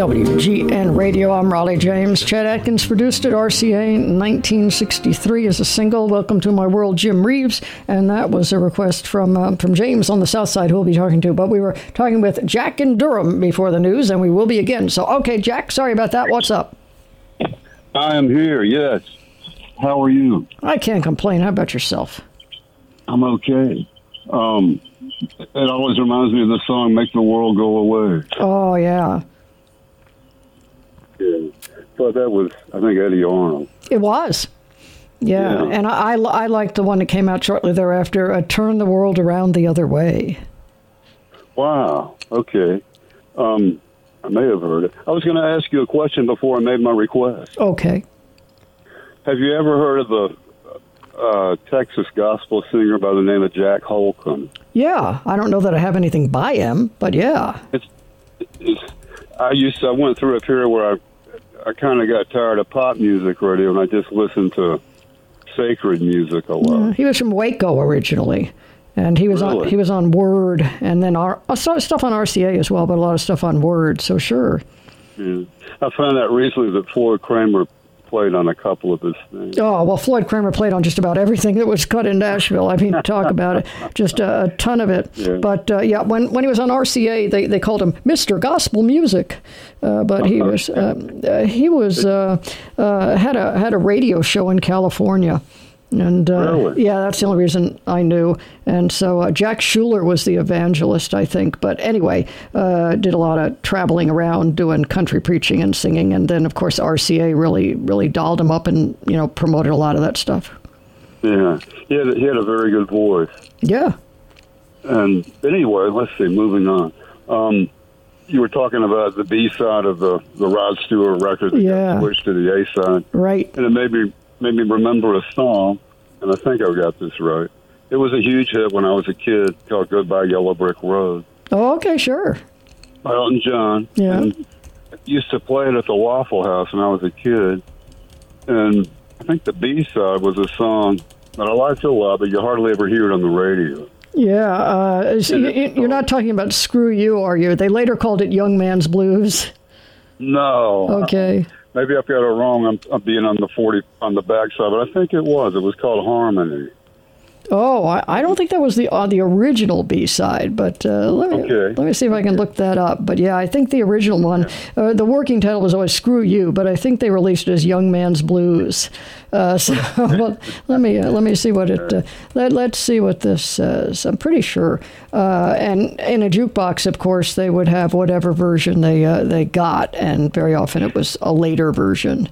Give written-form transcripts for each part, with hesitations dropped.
WGN Radio. I'm Raleigh James. Chet Atkins produced at RCA in 1963 as a single. Welcome to My World, Jim Reeves. And that was a request from James on the South Side, who we'll be talking to. But we were talking with Jack in Durham before the news, and we will be again. So, okay, Jack, sorry about that. What's up? I am here, yes. How are you? I can't complain. How about yourself? I'm okay. It always reminds me of the song "Make the World Go Away." Oh, yeah. Yeah, but that was, I think, Eddie Arnold. It was. Yeah, and I liked the one that came out shortly thereafter, Turn the World Around the Other Way. Wow, okay. I may have heard it. I was going to ask you a question before I made my request. Okay. Have you ever heard of a Texas gospel singer by the name of Jack Holcomb? Yeah, I don't know that I have anything by him, but yeah. I went through a period where I kind of got tired of pop music radio, and I just listened to sacred music a lot. Yeah, he was from Waco originally, and he was on Word, and then stuff on RCA as well, but a lot of stuff on Word. So sure. Yeah. I found out recently that Floyd Kramer played on a couple of his things. Oh, well, Floyd Kramer played on just about everything that was cut in Nashville. I mean, talk about it. Just a ton of it. Yeah. But, when he was on RCA, they called him Mr. Gospel Music. But he had a radio show in California. And really? Yeah, that's the only reason I knew. And so Jack Schuler was the evangelist, I think. But anyway, did a lot of traveling around doing country preaching and singing. And then, of course, RCA really dolled him up and, promoted a lot of that stuff. Yeah, he had a very good voice. Yeah. And anyway, let's see, moving on. You were talking about the B-side of the Rod Stewart record that got switched to the A-side. Right. And it made me remember a song, and I think I got this right. It was a huge hit when I was a kid called Goodbye Yellow Brick Road. Oh, okay, sure. By Elton John. Yeah. And I used to play it at the Waffle House when I was a kid. And I think the B-side was a song that I liked a lot, but you hardly ever hear it on the radio. Yeah. You're not talking about Screw You, are you? They later called it Young Man's Blues. No. Okay. Maybe I've got it wrong. I'm being on the backside, but I think it was. It was called Harmony. Oh, I don't think that was the original B-side, but let me see if I can look that up. But yeah, I think the original one, the working title was always "Screw You," but I think they released it as "Young Man's Blues." Well, let me see what it. Let's see what this says. I'm pretty sure. And in a jukebox, of course, they would have whatever version they got, and very often it was a later version.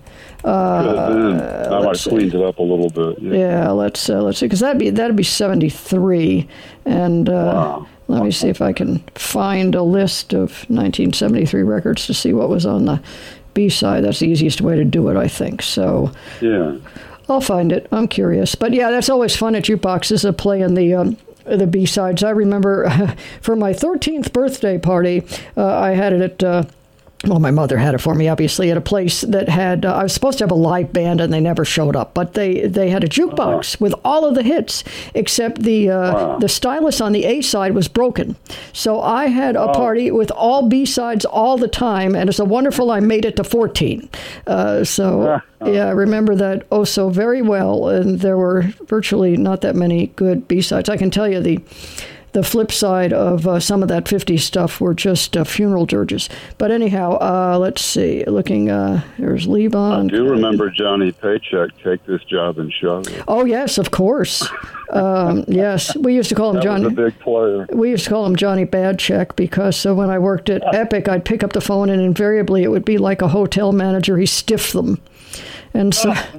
I might have cleaned it up a little bit. Yeah, let's see, because that'd be 73, and wow. Let me see if I can find a list of 1973 records to see what was on the B-side. That's the easiest way to do it, I think. So yeah, I'll find it. I'm curious, but yeah, that's always fun at jukeboxes, playing the B-sides. I remember for my 13th birthday party, I had it at. Well, my mother had it for me, obviously, at a place that had, I was supposed to have a live band, and they never showed up. But they had a jukebox with all of the hits, except the stylus on the A side was broken. So I had a party with all B sides all the time, and it's a wonderful I made it to 14. Yeah, I remember that so very well. And there were virtually not that many good B sides. I can tell you the flip side of some of that 50s stuff were just funeral dirges. But anyhow, let's see. Looking, there's Levon. I do remember Johnny Paycheck, Take This Job and Shove It. Oh, yes, of course. Yes, we used to call him Johnny. That was a big player. We used to call him Johnny Bad Check because when I worked at Epic, I'd pick up the phone and invariably it would be like a hotel manager. He stiffed them. And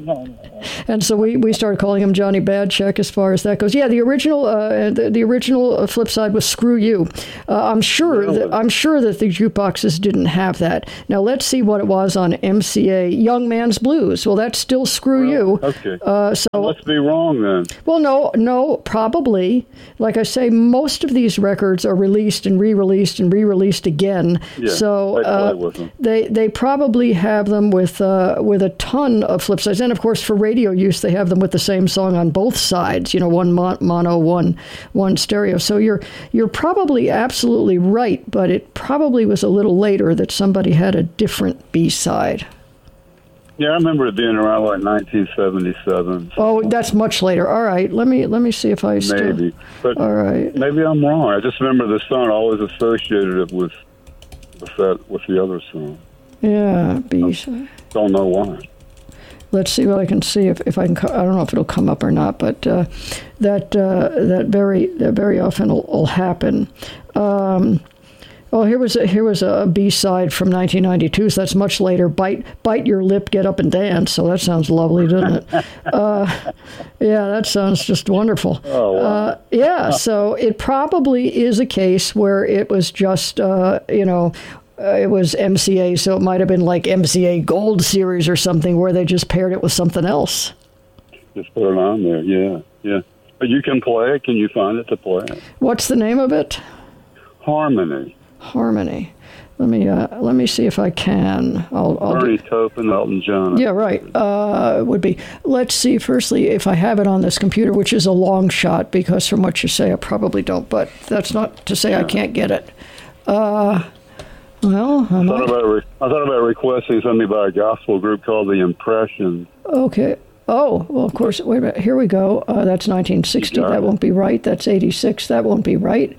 so we started calling him Johnny Bad Check as far as that goes. Yeah, the original the original flip side was Screw You. I'm sure that the jukeboxes didn't have that. Now let's see what it was on MCA. Young Man's Blues. Well, that's still Screw You. Okay. So let's be wrong then. Well, no, probably. Like I say, most of these records are released and re-released and re-released again. Yeah, so they they probably have them with a ton often flip sides. And of course, for radio use, they have them with the same song on both sides. One mono, one stereo. So you're probably absolutely right, but it probably was a little later that somebody had a different B-side. Yeah, I remember it being around like 1977. Oh, that's much later. All right, let me see if I still... Maybe, but all right. Maybe I'm wrong. I just remember the song. I always associated it with the other song. Yeah, B-side. Don't know why. Let's see what I can see if I can. I don't know if it'll come up or not, but that very often will happen. Here was a B-side from 1992, so that's much later. Bite your lip, get up and dance. So that sounds lovely, doesn't it? Yeah, that sounds just wonderful. Oh, wow. Yeah, so it probably is a case where it was just, it was MCA, so it might have been like MCA Gold Series or something where they just paired it with something else. Just put it on there, yeah. But you can play it. Can you find it to play it? What's the name of it? Harmony. Let me see if I can. Bernie Taupin, Elton John. Yeah, right. It would be. Let's see. Firstly, if I have it on this computer, which is a long shot, because from what you say, I probably don't. But that's not to say I can't get it. Well, I thought about requesting something by a gospel group called The Impressions. Okay. Oh, well, of course. Wait a minute. Here we go. That's 1960. That won't be right. That's 86. That won't be right.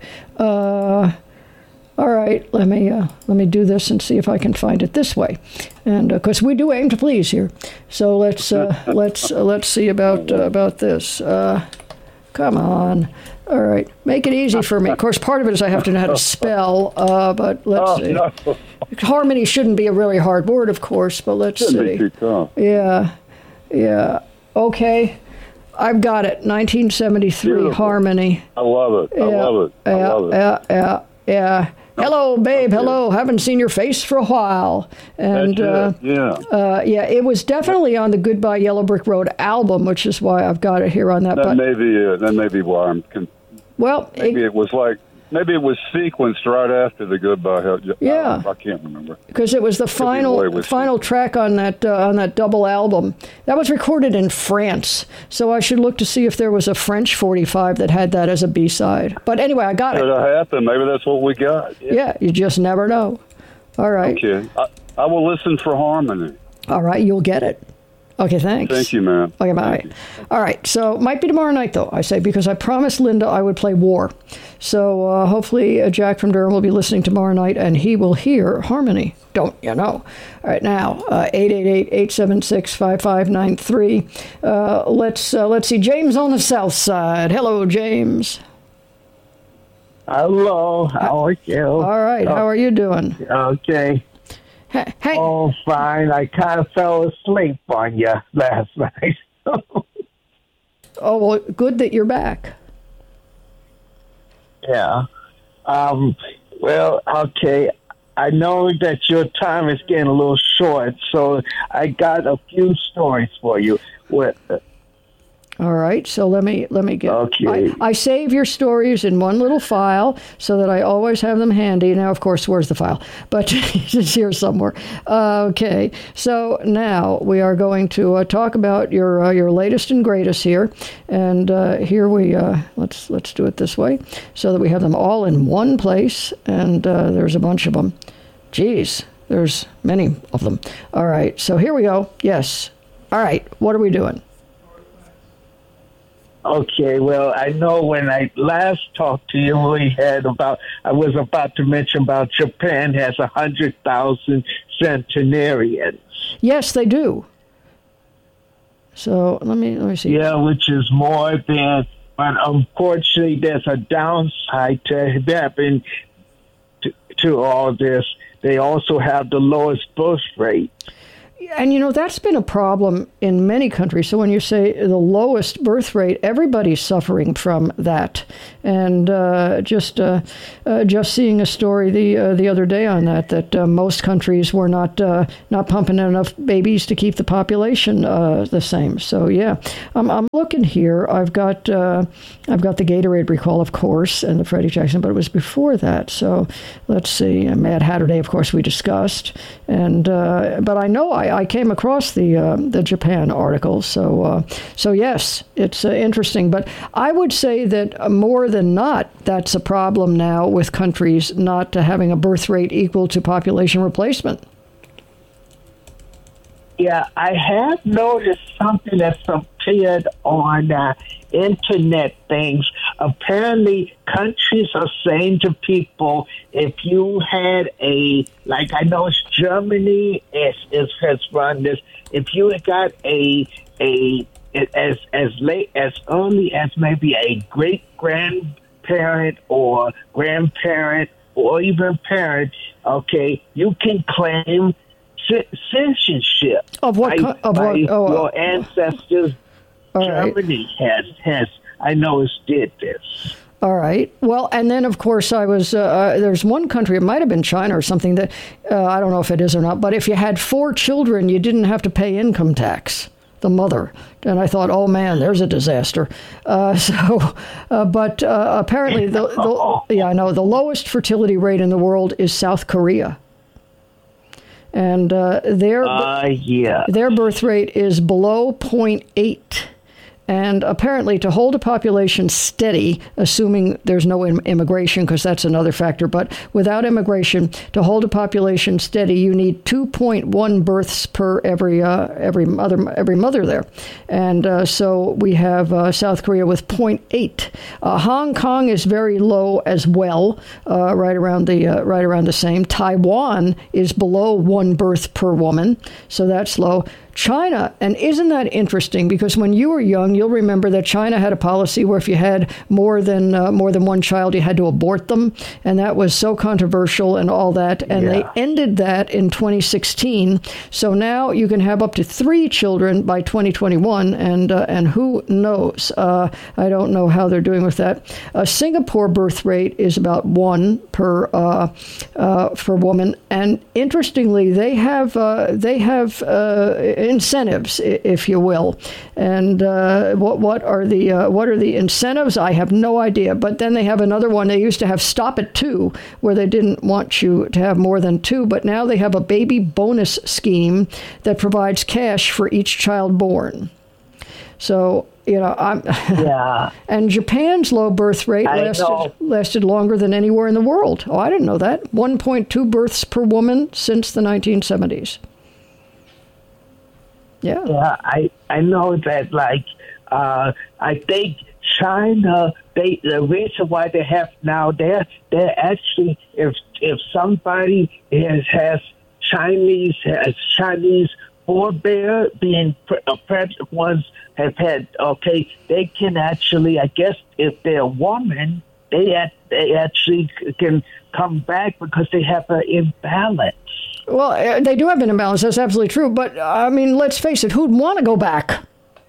All right. Let me do this and see if I can find it this way, and because we do aim to please here. So let's see about this. Come on. All right. Make it easy for me. Of course, part of it is I have to know how to spell. But let's see. No. Harmony shouldn't be a really hard word, of course. But let's see. Be too tough. Yeah. Okay. I've got it. 1973. Beautiful. Harmony. I love it. Yeah. Hello, babe. Hello. Haven't seen your face for a while. And it was definitely on the Goodbye Yellow Brick Road album, which is why I've got it here on that. That may be why I'm. Maybe it was sequenced right after the Goodbye. Yeah, I can't remember because it was the final track on that double album. That was recorded in France, so I should look to see if there was a French 45 that had that as a B-side. But anyway, I got it. Could have happened. Maybe that's what we got. Yeah, you just never know. All right. Okay, I will listen for Harmony. All right, you'll get it. Okay, thanks. Thank you, ma'am. Okay, bye. All right, so might be tomorrow night, though, I say, because I promised Linda I would play War. So hopefully Jack from Durham will be listening tomorrow night, and he will hear Harmony. Don't you know? All right, now, 888-876-5593. Let's see, James on the south side. Hello, James. Hello, how are you? All right, how are you doing? Okay. Hey. Oh, fine. I kind of fell asleep on you last night. Oh, well, good that you're back. Yeah. Well, okay. I know that your time is getting a little short, so I got a few stories for you. All right, so let me get. Okay. I save your stories in one little file so that I always have them handy. Now, of course, where's the file? But it's here somewhere. Okay, so now we are going to talk about your latest and greatest here, and here we let's do it this way so that we have them all in one place. And there's a bunch of them. Geez, there's many of them. All right, so here we go. Yes. All right, what are we doing? Okay, well, I know when I last talked to you, I was about to mention about Japan has 100,000 centenarians. Yes, they do. So let me see. Yeah, which is more than, but unfortunately, there's a downside to that. And to all this, they also have the lowest birth rate. And, that's been a problem in many countries. So when you say the lowest birth rate, everybody's suffering from that. And just seeing a story the other day on that most countries were not pumping enough babies to keep the population the same. So, yeah, I'm looking here. I've got the Gatorade recall, of course, and the Freddie Jackson, but it was before that. So let's see. Mad Hatter Day, of course, we discussed. And but I know I I came across the Japan article. So yes, it's interesting. But I would say that more than not, that's a problem now with countries not having a birth rate equal to population replacement. Yeah, I have noticed something that's appeared on internet things. Apparently, countries are saying to people, if you had like I know it's Germany has run this, if you got as late as early as maybe a great grandparent or grandparent or even parent, okay, you can claim citizenship of what? Your ancestors. Germany has. I know it's did this. All right. Well, and then, of course, I was, there's one country, it might have been China or something, that I don't know if it is or not, but if you had 4 children, you didn't have to pay income tax, the mother. And I thought, oh, man, there's a disaster. But apparently, the lowest fertility rate in the world is South Korea. And their birth rate is below 0.8. And apparently, to hold a population steady, assuming there's no immigration, because that's another factor, but without immigration, to hold a population steady, you need 2.1 births per every mother there. And so we have South Korea with 0.8. Hong Kong is very low as well, right around the same. Taiwan is below 1 birth per woman, so that's low. China, and isn't that interesting? Because when you were young, you'll remember that China had a policy where if you had more than one child, you had to abort them, and that was so controversial and all that. And they ended that in 2016. So now you can have up to 3 children by 2021, and who knows? I don't know how they're doing with that. Singapore birth rate is about 1 per woman, and interestingly, they have incentives, if you will. And what are the incentives? I have no idea. But then they have another one. They used to have stop at 2, where they didn't want you to have more than 2. But now they have a baby bonus scheme that provides cash for each child born. So, and Japan's low birth rate lasted longer than anywhere in the world. Oh, I didn't know that. 1.2 births per woman since the 1970s. Yeah. Yeah, I know that, I think China, the reason why they have now, they're actually, if somebody has Chinese forebear, being pregnant ones have had, they can actually, I guess, if they're a woman, they actually can come back because they have an imbalance. Well, they do have an imbalance. That's absolutely true. But, I mean, let's face it, who'd want to go back?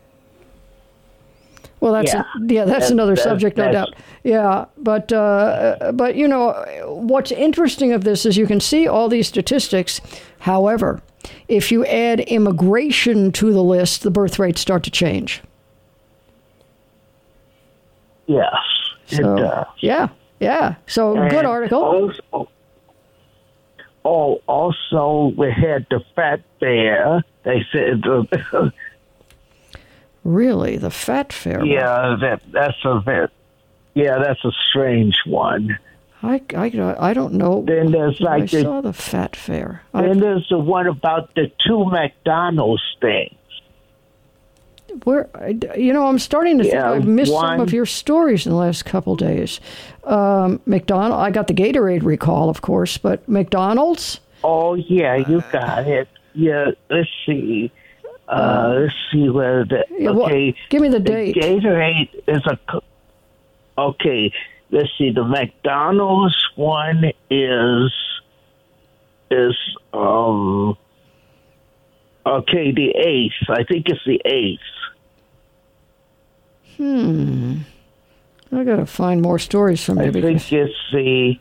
Well, that's another subject, no doubt. Yeah, but what's interesting of this is you can see all these statistics. However, if you add immigration to the list, the birth rates start to change. Yes, it does. Yeah. So, good article. Also, we had the fat bear. They said really, the fat bear. Yeah, that's a strange one. I don't know. Then there's I saw the fat bear. Then there's the one about the 2 McDonald's things. I'm starting to think I've missed some of your stories in the last couple days. McDonald, I got the Gatorade recall, of course, but McDonald's? Oh, yeah, you got it. Yeah, let's see. Let's see where give me the date. Gatorade is okay, let's see. The McDonald's one is the 8th. I think it's the 8th. I gotta find more stories from you. I think it's the...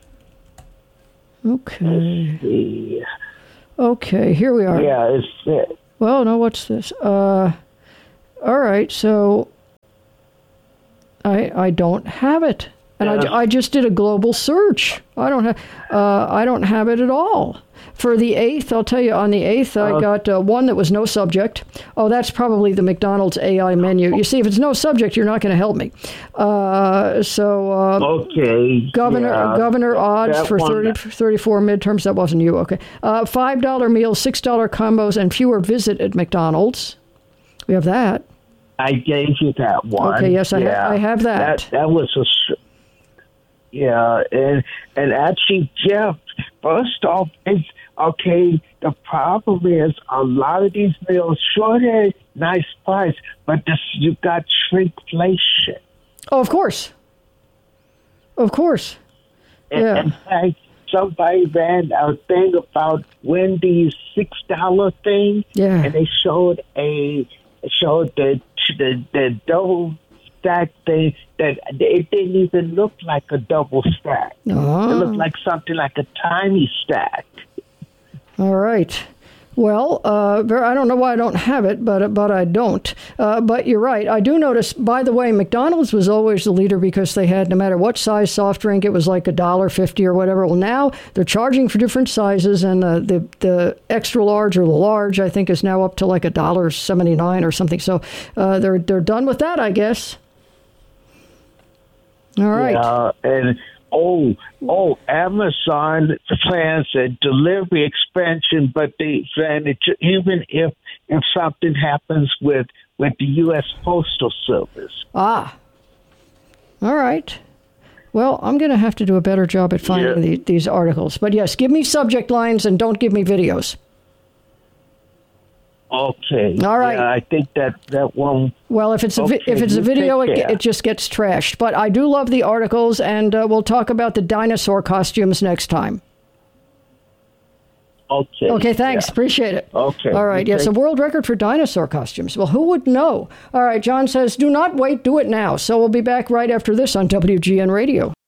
Okay. Okay, here we are. Yeah, it's it. Well, no, what's this? All right, so I don't have it. And I just did a global search. I don't have it at all. For the 8th, I'll tell you, on the 8th, I got one that was no subject. Oh, that's probably the McDonald's AI menu. You see, if it's no subject, you're not going to help me. Okay. Governor odds for 34 midterms. That wasn't you. Okay. $5 meals, $6 combos, and fewer visit at McDonald's. We have that. I gave you that one. Okay, yes, I have that. That was and actually, Jeff, first off, the problem is a lot of these meals, sure, they're nice price, but you got shrinkflation. Oh, of course. Of course. Yeah. In fact, somebody ran a thing about Wendy's $6 thing, and they showed the double stack thing that it didn't even look like a double stack. Oh. It looked like something like a tiny stack. All right. Well, I don't know why I don't have it, but I don't. But you're right. I do notice, by the way, McDonald's was always the leader because they had, no matter what size soft drink, it was like $1.50 or whatever. Well, now they're charging for different sizes, and the extra large or the large, I think, is now up to like $1.79 or something. So they're done with that, I guess. All right. Yeah, and Amazon plans a delivery expansion, but even if something happens with the U.S. Postal Service. Ah. All right. Well, I'm going to have to do a better job at finding these articles. But yes, give me subject lines and don't give me videos. Okay. All right. Yeah, I think that one. Well, if it's a video, it just gets trashed. But I do love the articles, and we'll talk about the dinosaur costumes next time. Okay. Okay, thanks. Yeah. Appreciate it. Okay. All right. Yes, a world record for dinosaur costumes. Well, who would know? All right, John says, do not wait, do it now. So we'll be back right after this on WGN Radio.